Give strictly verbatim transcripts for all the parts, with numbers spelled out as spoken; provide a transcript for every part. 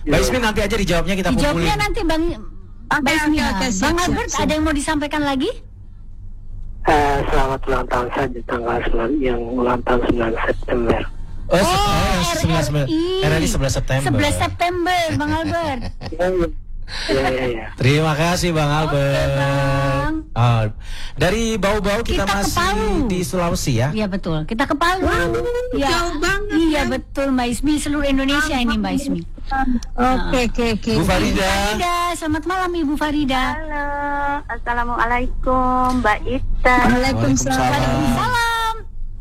Mbak Ismi nanti aja dijawabnya kita kumpulin. Dijawabnya nanti Bang Mbak Ismi. Bang Albert ada yang mau disampaikan lagi? Uh, selamat ulang tahun saya di tanggal sembilan yang ulang tahun sembilan September. Oh, oh, oh sebelas R R I sebelas September. sebelas September, Bang Albert. Ya, ya, ya. Terima kasih Bang Albert. Oke, Bang. Oh, dari Bau-Bau kita, kita masih di Sulawesi ya? Iya betul. Kita ke Palu. Wow, ya. Jauh banget. Iya betul Mbak Ismi, seluruh Indonesia ini Mbak Ismi. Oke oke oke. Bu Farida. Farida, selamat malam Ibu Farida. Halo, assalamualaikum Mbak Ita. Waalaikumsalam. Waalaikumsalam.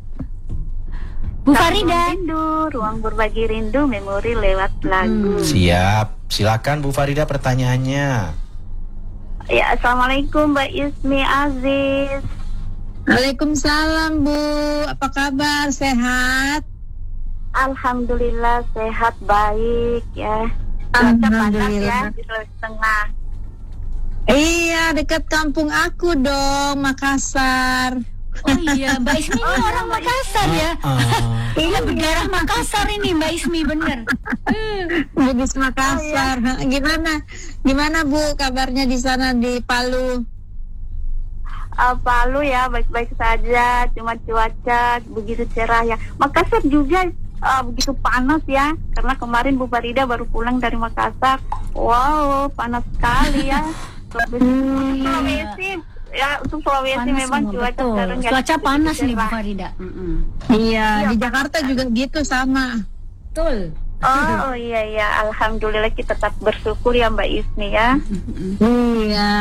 Bu Farida. Rindu, ruang berbagi rindu, memori lewat lagu. Hmm. Siap, silakan Bu Farida pertanyaannya. Ya, assalamualaikum Mbak Ismi Aziz. Waalaikumsalam Bu, apa kabar? Sehat? Alhamdulillah sehat baik ya. Cuaca panas ya di Sulawesi Tengah. Iya, dekat kampung aku dong, Makassar. Oh iya, Mbak Ismi ini orang Makassar ya. Iya, berdarah Makassar ini Mbak Ismi, bener. Bugis Makassar. Oh, iya. Gimana? Gimana Bu kabarnya di sana di Palu? Uh, Palu ya baik-baik saja, cuma cuaca begitu cerah ya. Makassar juga uh, begitu panas ya, karena kemarin Bu Farida baru pulang dari Makassar. Wow, panas sekali ya. Hmm, Sulawesi ya, untuk Sulawesi panas memang semua, cuaca sekarang cuaca panas nih Bu Farida. Mm-mm. Iya, iya, di Jakarta juga gitu sama. Betul. Oh, oh iya iya, alhamdulillah kita tetap bersyukur ya Mbak Ismi ya. Iya.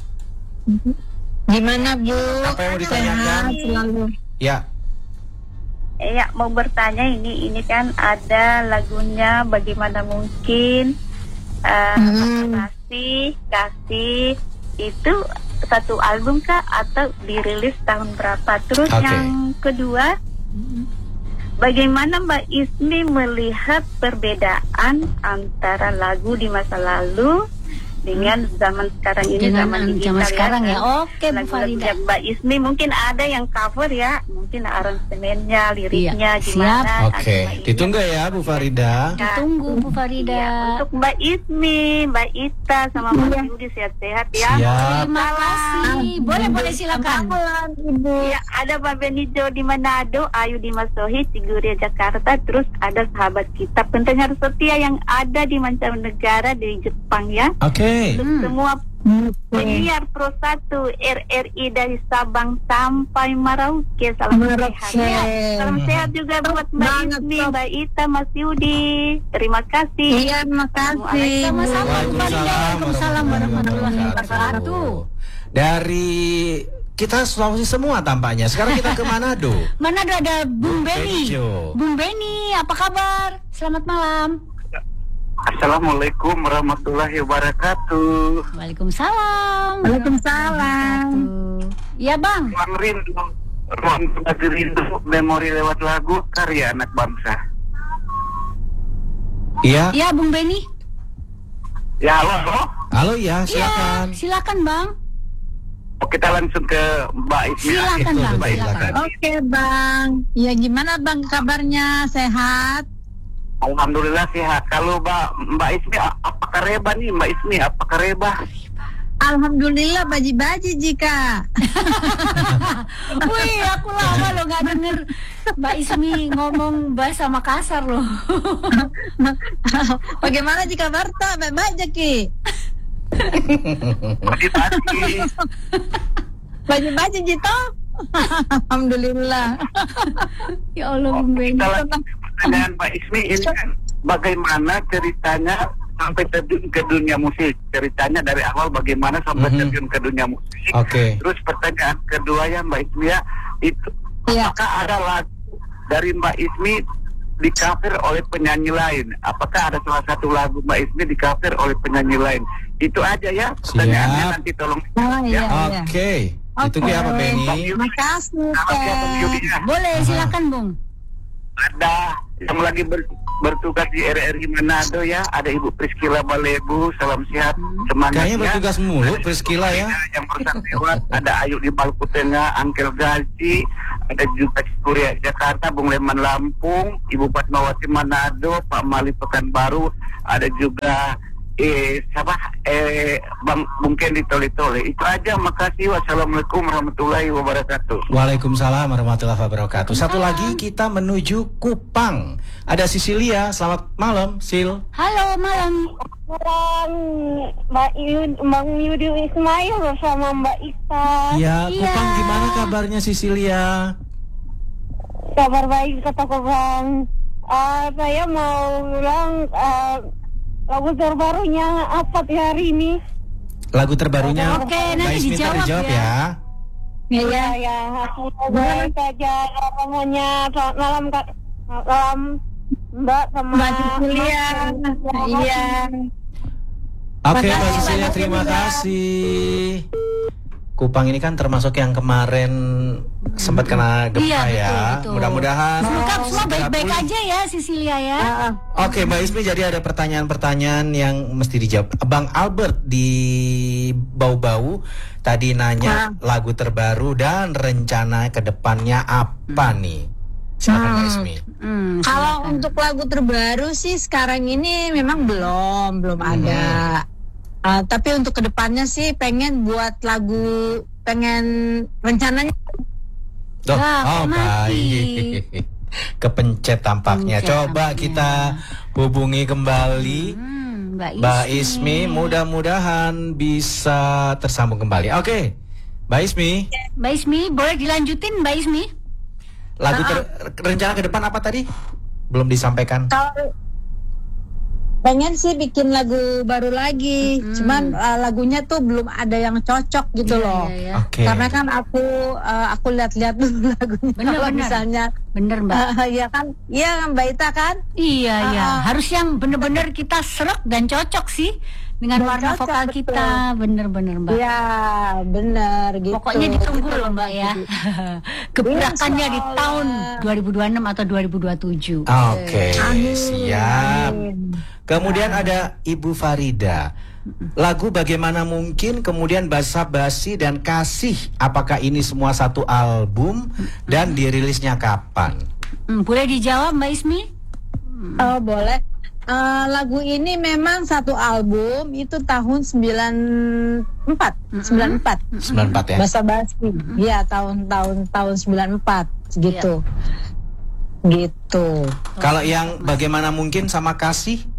Gimana Bu? Apa yang mau ditanyakan? Selalu. Ya. Ya, mau bertanya ini ini kan ada lagunya Bagaimana Mungkin uh, hmm. kasih kasih itu satu album kah atau dirilis tahun berapa? Terus okay. Yang kedua, bagaimana Mbak Ismi melihat perbedaan antara lagu di masa lalu dengan zaman sekarang ini, dengan zaman digital zaman sekarang ya, ya. Oke Bu Farida. Mbak Ismi mungkin ada yang cover ya, mungkin aransemennya, liriknya iya. Gimana? Oke, okay. Ditunggu ya Bu Farida. Ya. Ditunggu Bu Farida. Ya, untuk Mbak Ismi, Mbak Ita sama Mas ya. Yudi sehat-sehat ya. Siap. Terima kasih. Boleh boleh silakan. Ibu. Ya, ada Mbak Benijo di Manado, Ayu di Masohi, Ciguria Jakarta, terus ada sahabat kita pendengar setia yang ada di mancanegara di Jepang ya. Oke. Okay. Untuk hmm. semua penyiar Pro satu R R I dari Sabang sampai Merauke, salam sehat ya. Salam sehat juga buat Mbak Ismi, Mbak Ita, Mas Yudi. Terima kasih. Iya, terima kasih. Sama-sama Bu Farida. Waalaikumsalam warahmatullahi wabarakatuh. Dari kita Sulawesi semua tampaknya. Sekarang kita ke Manado. Manado ada Bung Beni. Bung Beni, apa kabar? Selamat malam. Assalamualaikum warahmatullahi wabarakatuh. Waalaikumsalam. Waalaikumsalam. Ya Bang. Ruang rindu, ruang berbagi rindu, memori lewat lagu, karya anak bangsa. Iya. Iya Bung Beni. Ya halo. Halo, halo ya silakan. Ya, silakan Bang. Oh, kita langsung ke Mbak Ismi. Silakan Bang. Mbak, silakan. Oke Bang. Ya gimana Bang kabarnya, sehat? Alhamdulillah sehat. Kalau Mbak Mbak Ismi apakah reba nih Mbak Ismi? Apakah reba? Alhamdulillah baji-baji jika. Wih, aku lama loh nggak denger Mbak Ismi ngomong bahasa Makassar loh. Bagaimana jika Barta? Baik-baik Jaki. Baji-baji. Baji-baji Jito. Alhamdulillah. Ya Allah Bung Beni. Pertanyaan Pak Ismi ini kan bagaimana ceritanya sampai terjun ke dunia musik, ceritanya dari awal bagaimana sampai mm-hmm. terjun ke dunia musik. Oke. Okay. Terus pertanyaan kedua ya Mbak Ismi ya, itu ya. Apakah ada lagu dari Mbak Ismi di cover oleh penyanyi lain? Apakah ada salah satu lagu Mbak Ismi di cover oleh penyanyi lain? Itu aja ya pertanyaannya. Siap. Nanti tolong. Oh, iya, ya. iya. Oke. Okay. Okay. Itu dia Pak Beni. Terima kasih. Boleh silakan Bung. Ada yang lagi ber, bertugas di R R I Manado ya, ada Ibu Priskila Balebu, salam sehat semangat. Kayaknya bertugas mulu Priskila ya. Yang bersangkutan ada Ayu di Maluku Tengah, Angkel Gazi, ada juga Kuria Jakarta, Bung Leman Lampung, Ibu Fatmawati Manado, Pak Mali Pekanbaru, ada juga eh siapa eh Bang Bung Ken di Tole-Tole. Itu aja, makasih. Wassalamualaikum warahmatullahi wabarakatuh. Waalaikumsalam warahmatullahi wabarakatuh. Satu lagi kita menuju Kupang. Ada Sisilia. Selamat malam, Sil. Halo, malam. Malam, Mbak Yud, Bang Yudi Ismail bersama Mbak Ika. Ya, Iya. Kupang gimana kabarnya Sisilia? Kabar baik kata Bang. Uh, saya mau bilang uh, lagu terbarunya apa di hari ini? Lagu terbarunya Oke, nanti Mbak Ismi dijawab dijawab ya. ya. Iya, ya, aku baik aja namanya. Selamat malam Kak. Malam Mbak sama Mbak Cecilia. Iya. Oke, Makasih, Mbak Sisilia, Mbak terima Cecilia. kasih. Kupang ini kan termasuk yang kemarin sempat kena gempa Iya, betul, ya. betul. Mudah-mudahan Semoga semua segera baik-baik pulih. aja ya, Sisilia ya. Oke, Mbak Ismi, jadi ada pertanyaan-pertanyaan yang mesti dijawab. Bang Albert di Bau-Bau tadi nanya lagu terbaru dan rencana ke depannya apa nih? Silakan Mbak Ismi. Hmm, Kalau silakan. untuk lagu terbaru sih sekarang ini memang belum belum ada. Ah, tapi untuk kedepannya sih pengen buat lagu, pengen rencananya. Tuh, Wah, oh kok mati? baik. Kepencet tampaknya. Pencet Coba tampaknya. kita hubungi kembali Hmm, Mbak Ismi. Mbak Ismi, mudah-mudahan bisa tersambung kembali. Oke, Mbak Ismi, Mbak Ismi, boleh dilanjutin Mbak Ismi? lagu ter- rencana ke depan apa tadi? Belum disampaikan. Kalau pengen sih bikin lagu baru lagi, Hmm. cuman uh, lagunya tuh belum ada yang cocok gitu Iya, loh. iya, iya. Oke. Karena kan aku uh, aku lihat-lihat dulu lagunya. Bener, Kalau bener. misalnya Bener Mbak. uh, ya kan, iya kan Mbak Ita kan? Iya, iya. Ah. Harus yang bener-bener kita serap dan cocok sih dengan Dan warna cocok, vokal betul. kita. Bener-bener Mbak. Iya, bener gitu. Pokoknya ditunggu loh Mbak ya. Gebrakannya di Insya tahun Allah. dua ribu dua puluh enam atau dua ribu dua puluh tujuh. Oke, Amin. siap. Amin. Kemudian ada Ibu Farida. Lagu Bagaimana Mungkin, kemudian Basa-Basi dan Kasih. Apakah ini semua satu album dan dirilisnya kapan? Hmm, boleh dijawab Mbak Ismi? Oh boleh. Eh, lagu ini memang satu album, itu tahun sembilan empat, sembilan empat. sembilan puluh empat ya. Basa-basi. Iya, tahun-tahun tahun sembilan empat gitu. Gitu. Kalau yang Bagaimana Mungkin sama Kasih?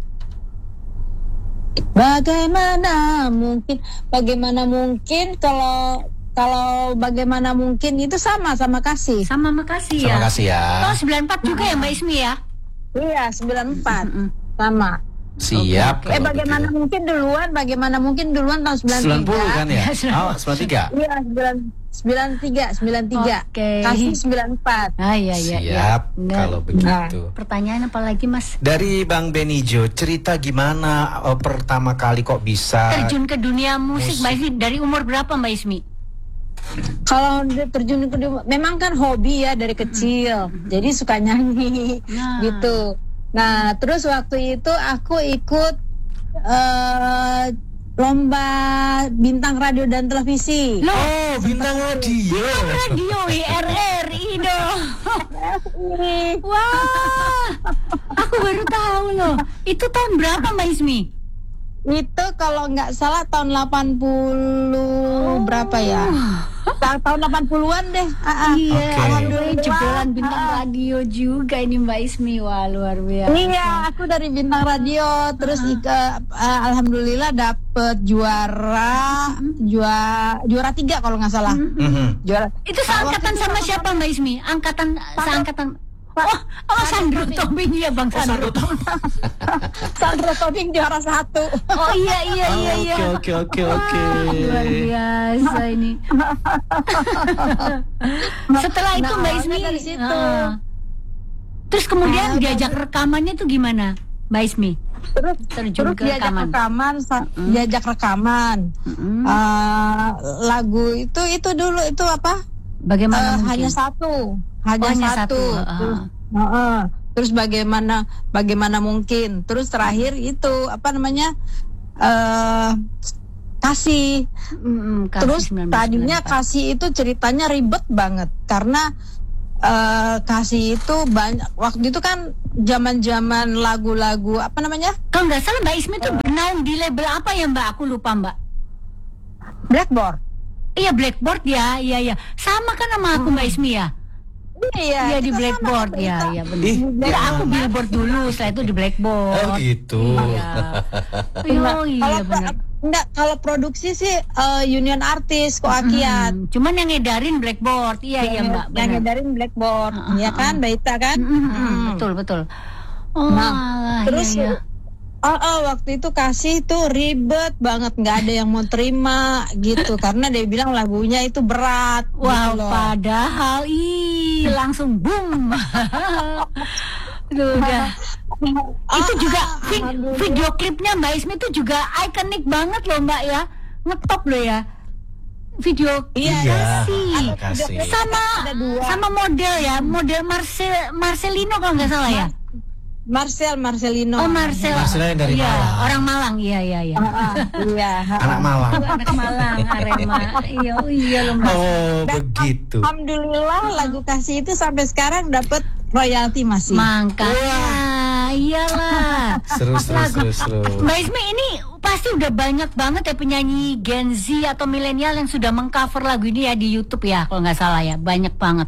Bagaimana mungkin? Bagaimana mungkin kalau kalau bagaimana mungkin itu sama sama kasih. Sama makasih ya. Sama Kasih ya. Oh, sembilan puluh empat juga ya Mbak Ismi ya? Iya, sembilan empat. Mm-mm. Sama. Siap. Oke, Eh kalau bagaimana begitu. mungkin duluan? Bagaimana mungkin duluan tahun sembilan tiga? sembilan puluh kan ya? Oh, sembilan puluh tiga. Iya, sembilan sembilan tiga, sembilan tiga. Oke. Kasih sembilan empat. Ah iya iya. iya. Siap Nah, kalau begitu. pertanyaan apa lagi Mas? Dari Bang Benijo, cerita gimana oh, pertama kali kok bisa Terjun ke dunia musik, musik. Mbak Ismi dari umur berapa Mbak Ismi? Kalau dia terjun ke dunia- memang kan hobi ya dari kecil. Jadi suka nyanyi Nah. gitu. Nah, terus waktu itu aku ikut eh, lomba bintang radio dan televisi. Loh, Oh, bintang radio. radio I R R I dong. Wah, aku baru tahu loh. Itu tahun berapa Mbak Ismi? Itu kalau nggak salah tahun delapan puluh berapa ya? Ta- tahun delapan puluhan deh. Ah, ah. Iya, Oke. alhamdulillah jebolan bintang radio juga ini Mbak Ismi. Wah, luar biasa. Iya, aku dari bintang radio, terus ika- eh, alhamdulillah dapet juara, juara juara tiga kalau nggak salah. Mhm. Juara. Itu seangkatan sama siapa Mbak Ismi? Angkatan seangkatan. Oh, oh Sandro Tobing ya Bang Sandro. Sandra Tobing juara satu. Oh iya iya iya iya. Oke, oke, oke, oke. Wah, luar biasa ini. Setelah itu Nah, Mbak awalnya Ismi dari situ. ah. Terus kemudian Ah, diajak rekamannya tuh gimana Mbak Ismi? Terus Terjun terus ke diajak rekaman. rekaman, sa- diajak rekaman. Mm-mm. Eh, lagu itu itu dulu itu apa? Bagaimana Eh, mungkin? hanya satu, hanya, Oh, hanya satu. satu, ah. Terus, Heeh. Terus bagaimana bagaimana mungkin? Terus terakhir itu apa namanya? eh kasih. Mm-mm, kasih Terus sembilan belas tadinya sembilan puluh empat. kasih itu ceritanya ribet banget karena uh, kasih itu banyak. Waktu itu kan zaman-zaman lagu-lagu apa namanya? Kalau nggak salah Mbak Ismi tuh bernaung di label apa ya Mbak? Aku lupa Mbak. Blackboard. Iya Blackboard ya, iya iya. Sama kan sama aku Mbak Ismi ya? Iya, Iya di Blackboard ya, ya benar. Iya aku Billboard dulu, setelah itu di Blackboard. Oh gitu. Iya. Oh iya Kalau benar. enggak, kalau produksi sih uh, Union Artist kok Akiat. Hmm, cuman yang ngedarin Blackboard, iya iya Mbak. Yang benar. ngedarin Blackboard, Uh, uh, ya kan, uh. Mbak Ita kan? Mm, mm, mm, Hmm. betul betul. Oh, Nah, alah, terus iya, iya. Oh, oh, waktu itu kasih tuh ribet banget, nggak ada yang mau terima gitu karena dia bilang lagunya itu berat. Wow, gitu loh. padahal ih langsung boom. Tuh, udah. Itu juga vi- video klipnya Mbak Ismi itu juga ikonik banget loh Mbak ya, ngetop loh ya. Video Iya, kasih kasih. sama Ada dua. sama model ya, model Marcel Marcelino kalau nggak salah ya. Marcel Marcelino. Oh Marcel. Marcelino yang dari Iya, Malang. orang Malang, iya iya iya. Ah, iya. Anak Malang. Anak Malang, Arema. Iya, oh iya loh Mbak. Oh begitu. Alhamdulillah lagu kasih itu sampai sekarang dapat royalti masih. Makanya, iyalah. Seru seru seru seru. Mbak Ismi ini pasti udah banyak banget ya penyanyi Gen Z atau milenial yang sudah mengcover lagu ini ya di YouTube ya kalau nggak salah ya, banyak banget.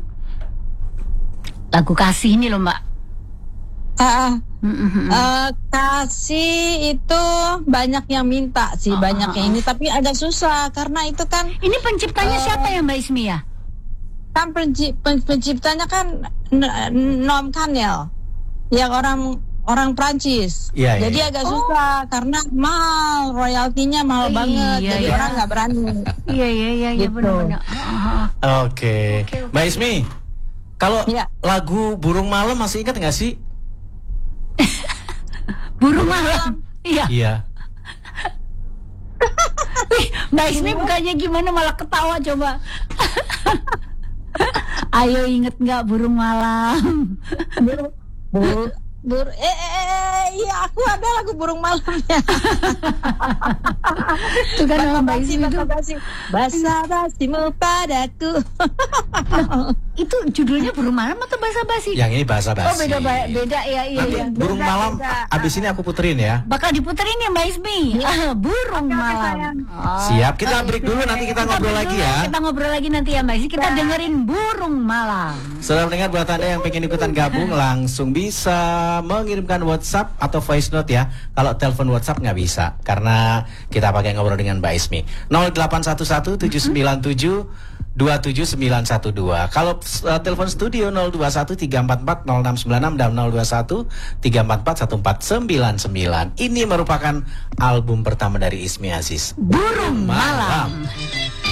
Lagu kasih ini loh Mbak. Ah, Mm-mm. eh, kasih itu banyak yang minta sih, Ah, banyak ah, yang ini tapi agak susah karena itu kan Ini penciptanya siapa ya Mbak Ismi ya? kan penci- pen- penciptanya kan N- Noam Kanel yang orang orang Prancis. Iya, iya, Jadi iya. agak susah karena mahal, royaltinya mahal Oh, banget. iya, jadi iya. orang nggak berani. Iya iya iya iya Gitu. benar-benar. Ah, ah. Oke. Oke, oke. Mbak Ismi, kalau Iya. lagu Burung Malam masih ingat nggak sih? Burung malam. Iya. Iya. Wih, Mbak Ismi bukannya gimana malah ketawa coba. Ayo inget nggak burung malam? Bur, bur, bur, eh, eh, eh, iya aku ada lagu burung malamnya. Itu kan nama Mbak Ismi itu. basa-basi, basa-basimu padaku. Itu judulnya burung malam atau basa-basi? Yang ini bahasa basi. Oh beda ba- beda ya iya Nanti iya. Burung Beda, Malam beda. abis ini aku puterin ya. Bakal diputerin ya Mbak Ismi. Ah, burung malam. Oh. Siap, kita break dulu nanti kita Kita ngobrol break lagi dulu, ya. Kita ngobrol lagi nanti ya Mbak Ismi. Kita dengerin burung malam. Saudara pendengar, buat Anda yang pengen ikutan gabung langsung bisa mengirimkan WhatsApp atau voice note ya. Kalau telepon WhatsApp nggak bisa karena kita pakai ngobrol dengan Mbak Ismi. nol delapan satu satu tujuh sembilan tujuh dua tujuh sembilan satu dua. Kalau uh, telepon studio nol dua satu tiga empat empat nol enam sembilan enam dan nol dua satu tiga empat empat satu empat sembilan sembilan. Ini merupakan album pertama dari Ismi Aziz. Burung malam.